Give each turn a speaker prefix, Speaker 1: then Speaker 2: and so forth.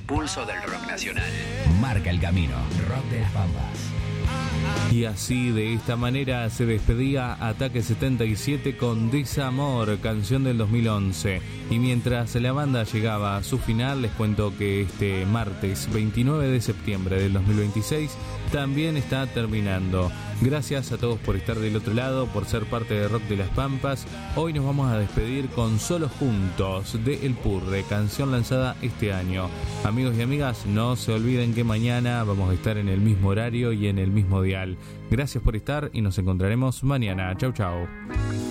Speaker 1: pulso del rock nacional.
Speaker 2: Marca el camino. Rock de las Pampas.
Speaker 3: Y así, de esta manera, se despedía Ataque 77 con Desamor, canción del 2011. Y mientras la banda llegaba a su final, les cuento que este martes 29 de septiembre del 2026 también está terminando. Gracias a todos por estar del otro lado, por ser parte de Rock de las Pampas. Hoy nos vamos a despedir con Solo Juntos, de El Purre, canción lanzada este año. Amigos y amigas, no se olviden que mañana vamos a estar en el mismo horario y en el mismo dial. Gracias por estar y nos encontraremos mañana. Chau, chau.